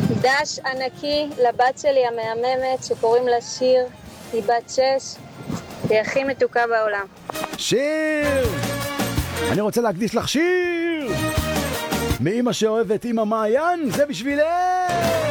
דש ענקי לבת שלי המהממת שקוראים לה שיר, היא בת 6, היא הכי מתוקה בעולם. שיר! אני רוצה להקדיש לך שיר! מאמא שאוהבת אמא מעיין, זה בשבילך!